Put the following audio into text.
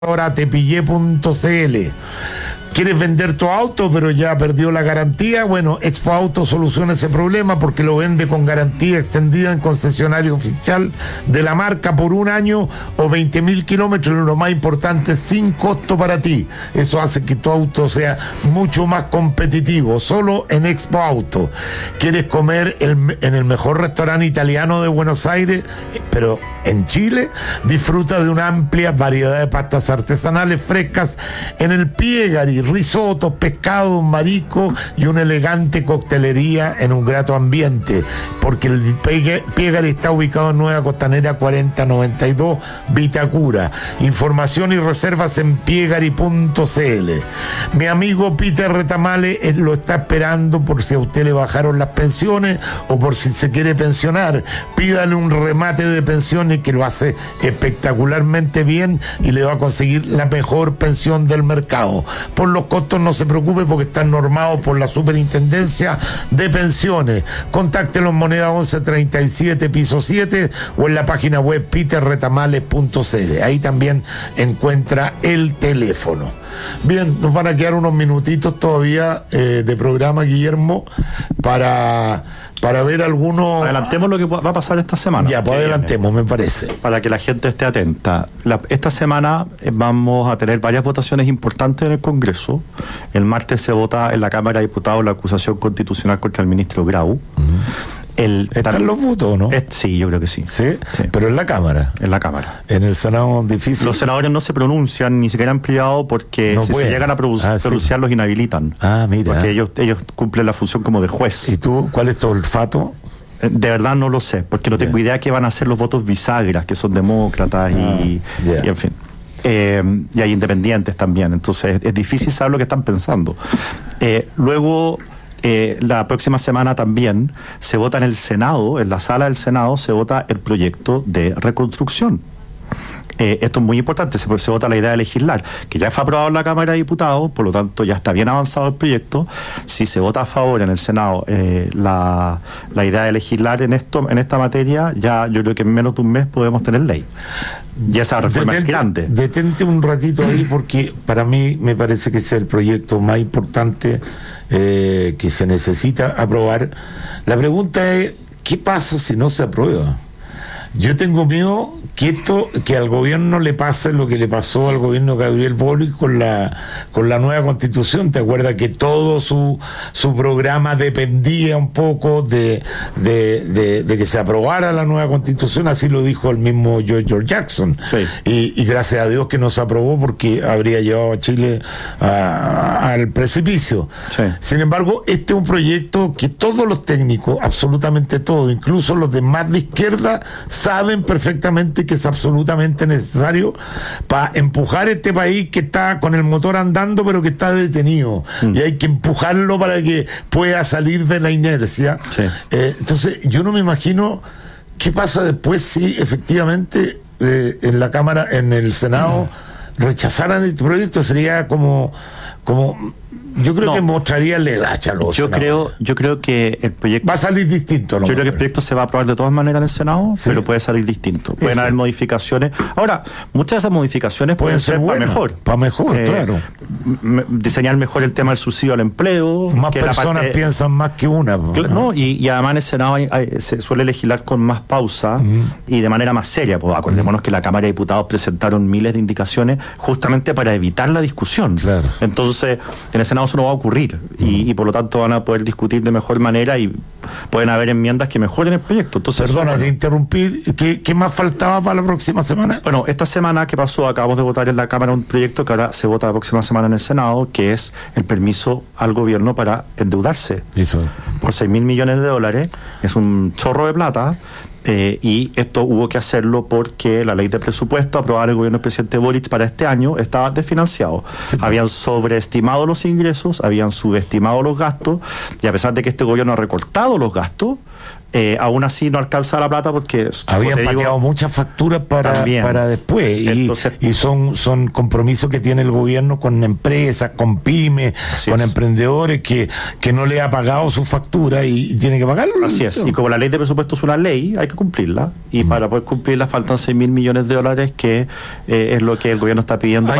Ahora tepillé.cl. ¿Quieres vender tu auto pero ya perdió la garantía? Bueno, Expo Auto soluciona ese problema porque lo vende con garantía extendida en concesionario oficial de la marca por 1 año o 20.000 kilómetros, y lo más importante, sin costo para ti. Eso hace que tu auto sea mucho más competitivo, solo en Expo Auto. ¿Quieres comer en el mejor restaurante italiano de Buenos Aires, pero en Chile? Disfruta de una amplia variedad de pastas artesanales frescas en el Piegari, risotos, pescados, mariscos y una elegante coctelería en un grato ambiente, porque el Piegari está ubicado en Nueva Costanera 4092 Vitacura. Información y reservas en piegari.cl. Mi amigo Peter Retamale lo está esperando por si a usted le bajaron las pensiones o por si se quiere pensionar. Pídale un remate de pensiones que lo hace espectacularmente bien y le va a conseguir la mejor pensión del mercado. Por los costos no se preocupe porque están normados por la Superintendencia de Pensiones. Contáctelo en Moneda 1137 piso 7 o en la página web peterretamales.cl. Ahí también encuentra el teléfono. Bien, nos van a quedar unos minutitos todavía de programa, Guillermo, para ver algunos... Adelantemos lo que va a pasar esta semana. Ya, pues adelantemos, me parece. Para que la gente esté atenta. Esta semana vamos a tener varias votaciones importantes en el Congreso. El martes se vota en la Cámara de Diputados la acusación constitucional contra el ministro Grau. ¿Están los votos o no? Sí, yo creo que sí. ¿Sí? Pero en la Cámara. En la Cámara. En el Senado difícil. Los senadores no se pronuncian, ni siquiera en privado, porque no si se llegan a pronunciar los inhabilitan. Mira. Porque ellos cumplen la función como de juez. ¿Y tú, cuál es tu olfato? De verdad no lo sé, porque no tengo idea qué van a hacer los votos bisagras, que son demócratas y en fin. Y hay independientes también, entonces es difícil saber lo que están pensando. Luego... la próxima semana también se vota en el Senado, en la sala del Senado, se vota el proyecto de reconstrucción. Esto es muy importante, se vota la idea de legislar, que ya fue aprobado en la Cámara de Diputados, por lo tanto ya está bien avanzado el proyecto. Si se vota a favor en el Senado la idea de legislar en esta materia, ya yo creo que en menos de un mes podemos tener ley. Y esa reforma es grande. Detente un ratito ahí porque para mí me parece que es el proyecto más importante que se necesita aprobar. La pregunta es, ¿qué pasa si no se aprueba? Yo tengo miedo que al gobierno le pase lo que le pasó al gobierno de Gabriel Boric con la nueva constitución. ¿Te acuerdas que todo su programa dependía un poco de que se aprobara la nueva constitución? Así lo dijo el mismo George Jackson. Sí. Y gracias a Dios que no se aprobó porque habría llevado a Chile al precipicio. Sí. Sin embargo, este es un proyecto que todos los técnicos, absolutamente todos, incluso los de más de izquierda, saben perfectamente que es absolutamente necesario para empujar este país que está con el motor andando pero que está detenido, y hay que empujarlo para que pueda salir de la inercia. Sí. Entonces yo no me imagino qué pasa después si efectivamente en la Cámara, en el Senado rechazaran este proyecto. Sería como yo creo que mostraría el hacha. Yo creo que el proyecto va a salir distinto. Yo creo que el proyecto se va a aprobar de todas maneras en el Senado, sí, pero puede salir distinto. Pueden haber modificaciones. Ahora, muchas de esas modificaciones pueden ser para mejor. Para mejor, claro. Diseñar mejor el tema del subsidio al empleo. Más personas piensan más que una. No, y además en el Senado se suele legislar con más pausa y de manera más seria. Pues acordémonos que la Cámara de Diputados presentaron miles de indicaciones justamente para evitar la discusión. Claro. Entonces, en el Senado eso no va a ocurrir y por lo tanto van a poder discutir de mejor manera y pueden haber enmiendas que mejoren el proyecto. Entonces, perdona, te interrumpí. ¿Qué más faltaba para la próxima semana? Bueno, esta semana que pasó acabamos de votar en la Cámara un proyecto que ahora se vota la próxima semana en el Senado, que es el permiso al gobierno para endeudarse. Eso. Por 6.000 millones de dólares. Es un chorro de plata. Y esto hubo que hacerlo porque la ley de presupuesto aprobada en el gobierno del presidente Boric para este año estaba desfinanciado. Sí. Habían sobreestimado los ingresos, habían subestimado los gastos, y a pesar de que este gobierno ha recortado los gastos, aún así no alcanza la plata porque habían pateado muchas facturas para después. Entonces, y son compromisos que tiene el gobierno con empresas, con pymes, con emprendedores que no le ha pagado su factura y tiene que pagarlo. Así es. Y como la ley de presupuesto es una ley, hay que cumplirla. Y para poder cumplirla faltan $6.000 millones, que es lo que el gobierno está pidiendo.